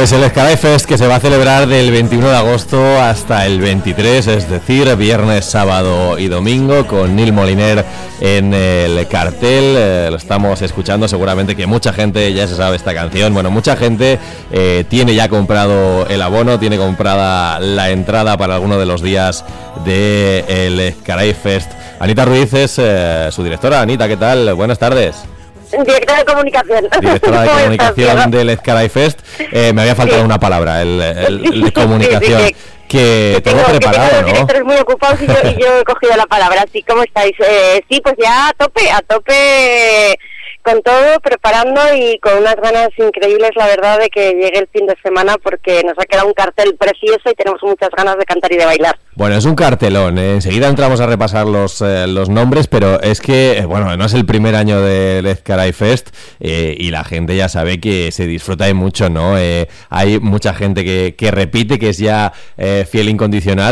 Pues el Ezcaray Fest, que se va a celebrar del 21 de agosto hasta el 23, es decir, viernes, sábado y domingo, con Nil Moliner en el cartel. Lo estamos escuchando, seguramente que mucha gente ya se sabe esta canción. Bueno, mucha gente tiene ya comprado el abono, tiene comprada la entrada para alguno de los días del Ezcaray Fest. Anita Ruiz es su directora. Anita, ¿qué tal? Buenas tardes. Directora de comunicación. Directora de comunicación del Ezcaray Fest. Me había faltado una palabra, el de comunicación. Que tengo preparado, ¿no? Directores muy ocupados y yo he cogido la palabra. Sí, ¿cómo estáis? Sí, pues ya a tope con todo, preparando y con unas ganas increíbles, la verdad, de que llegue el fin de semana, porque nos ha quedado un cartel precioso y tenemos muchas ganas de cantar y de bailar. Bueno, es un cartelón, enseguida entramos a repasar los nombres, pero es que, bueno, no es el primer año del Ezcaray Fest y la gente ya sabe que se disfruta de mucho, ¿no? Hay mucha gente que repite, que es ya fiel incondicional.